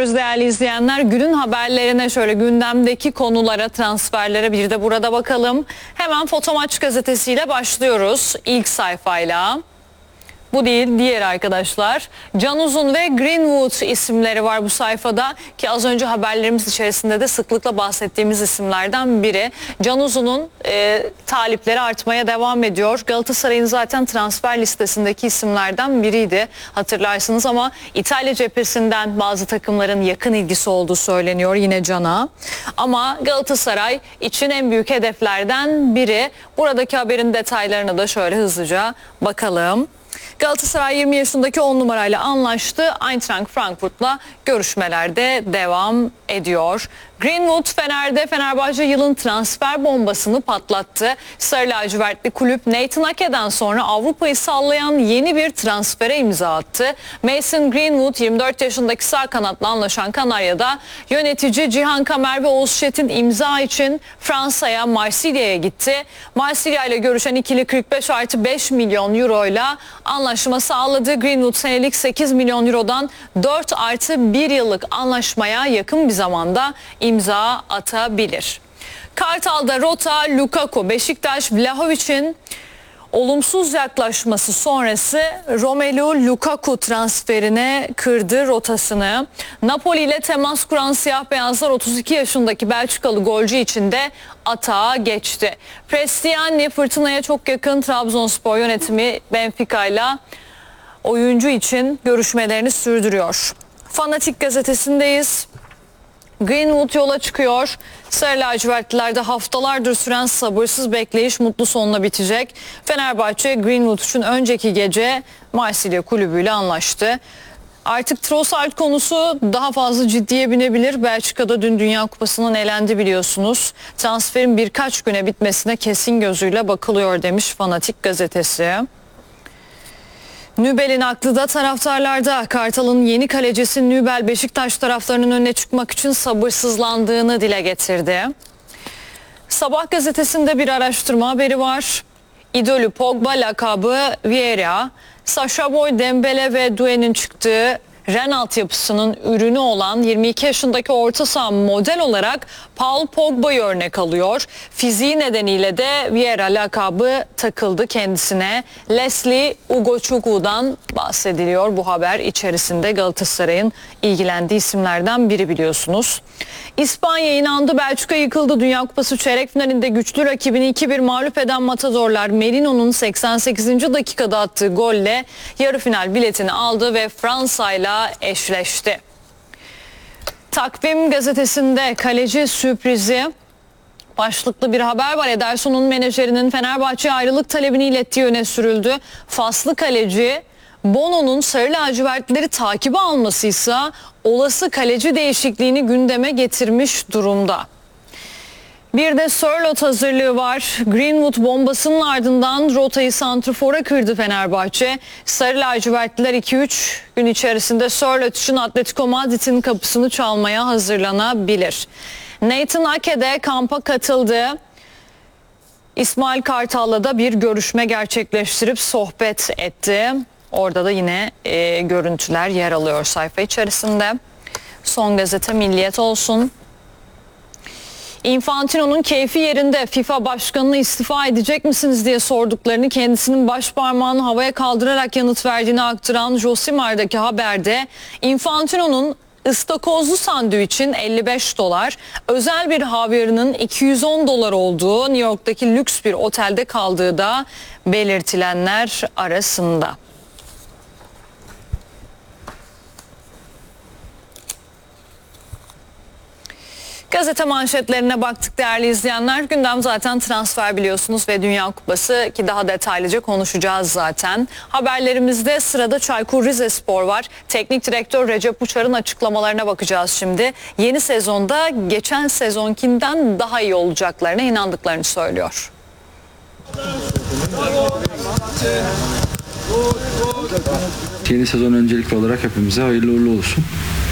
ediyoruz değerli izleyenler. Günün haberlerine, şöyle gündemdeki konulara, transferlere bir de burada bakalım. Hemen Fotomaç gazetesiyle başlıyoruz ilk sayfayla. Bu değil, diğer arkadaşlar. Can Uzun ve Greenwood isimleri var bu sayfada ki az önce haberlerimiz içerisinde de sıklıkla bahsettiğimiz isimlerden biri. Can Uzun'un talipleri artmaya devam ediyor. Galatasaray'ın zaten transfer listesindeki isimlerden biriydi hatırlarsınız ama İtalya cephesinden bazı takımların yakın ilgisi olduğu söyleniyor yine Can'a. Ama Galatasaray için en büyük hedeflerden biri. Buradaki haberin detaylarına da şöyle hızlıca bakalım. Galatasaray 20 yaşındaki 10 numarayla anlaştı. Eintracht Frankfurt'la görüşmelerde devam ediyor. Greenwood Fener'de Fenerbahçe yılın transfer bombasını patlattı. Sarı lacivertli kulüp Nathan Ake'den sonra Avrupa'yı sallayan yeni bir transfere imza attı. Mason Greenwood 24 yaşındaki sağ kanatla anlaşan Kanarya'da yönetici Cihan Kamer ve Oğuz Şet'in imza için Fransa'ya, Marsilya'ya gitti. Marsilya ile görüşen ikili 45+5 milyon euroyla anlaşma sağladı. Greenwood senelik 8 milyon eurodan 4+1 yıllık anlaşmaya yakın bir zamanda imza atabilir. Kartal'da rota Lukaku. Beşiktaş Vlahovic'in olumsuz yaklaşması sonrası Romelu Lukaku transferine kırdı rotasını. Napoli ile temas kuran siyah beyazlar 32 yaşındaki Belçikalı golcü için de atağa geçti. Prestiani fırtınaya çok yakın. Trabzonspor yönetimi Benfica ile oyuncu için görüşmelerini sürdürüyor. Fanatik gazetesindeyiz. Greenwood yola çıkıyor. Sarı lacivertlilerde haftalardır süren sabırsız bekleyiş mutlu sonla bitecek. Fenerbahçe Greenwood için önceki gece Marsilya kulübüyle anlaştı. Artık Trossard konusu daha fazla ciddiye binebilir. Belçika'da dün Dünya Kupası'ndan elendi biliyorsunuz. Transferin birkaç güne bitmesine kesin gözüyle bakılıyor demiş Fanatik gazetesi. Nübel'in aklı da taraftarlarda. Kartal'ın yeni kalecisi Nübel Beşiktaş taraftarının önüne çıkmak için sabırsızlandığını dile getirdi. Sabah gazetesinde bir araştırma haberi var. İdolü Pogba lakabı Vieira, Sacha Boey, Dembele ve Doué'nin çıktığı Rennes altyapısının ürünü olan 22 yaşındaki orta saha model olarak Paul Pogba'yı örnek alıyor. Fiziği nedeniyle de Vieira lakabı takıldı kendisine. Leslie Ugochukwu''dan bahsediliyor bu haber içerisinde. Galatasaray'ın ilgilendiği isimlerden biri biliyorsunuz. İspanya inandı, Belçika yıkıldı. Dünya Kupası çeyrek finalinde güçlü rakibini 2-1 mağlup eden Matadorlar Merino'nun 88. dakikada attığı golle yarı final biletini aldı ve Fransa'yla eşleşti. Takvim gazetesinde kaleci sürprizi başlıklı bir haber var. Ederson'un menajerinin Fenerbahçe'ye ayrılık talebini ilettiği öne sürüldü. Faslı kaleci Bono'nun sarı lacivertlileri takibe almasıysa olası kaleci değişikliğini gündeme getirmiş durumda. Bir de Sörloth hazırlığı var. Greenwood bombasının ardından rotayı santrfora kırdı Fenerbahçe. Sarı lacivertliler 2-3 gün içerisinde Sörloth için Atletico Madrid'in kapısını çalmaya hazırlanabilir. Nathan Ake de kampa katıldı. İsmail Kartal'la da bir görüşme gerçekleştirip sohbet etti. Orada da yine görüntüler yer alıyor sayfa içerisinde. Son gazete Milliyet olsun. Infantino'nun keyfi yerinde. FIFA başkanını istifa edecek misiniz diye sorduklarını kendisinin baş parmağını havaya kaldırarak yanıt verdiğini aktaran Josimar'daki haberde Infantino'nun ıstakozlu sandviçin $55, özel bir havyarının $210 olduğu, New York'taki lüks bir otelde kaldığı da belirtilenler arasında. Gazete manşetlerine baktık değerli izleyenler. Gündem zaten transfer biliyorsunuz ve Dünya Kupası ki daha detaylıca konuşacağız zaten. Haberlerimizde sırada Çaykur Rizespor var. Teknik direktör Recep Uçar'ın açıklamalarına bakacağız şimdi. Yeni sezonda geçen sezonkinden daha iyi olacaklarına inandıklarını söylüyor. Yeni sezon öncelikli olarak hepimize hayırlı uğurlu olsun.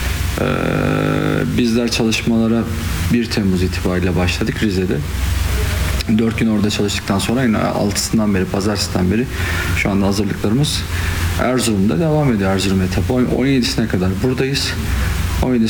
Bizler çalışmalara 1 Temmuz itibariyle başladık Rize'de. 4 gün orada çalıştıktan sonra yine 6'sından beri, pazartesinden beri şu anda hazırlıklarımız Erzurum'da devam ediyor. Erzurum etapı 17'sine kadar buradayız. 17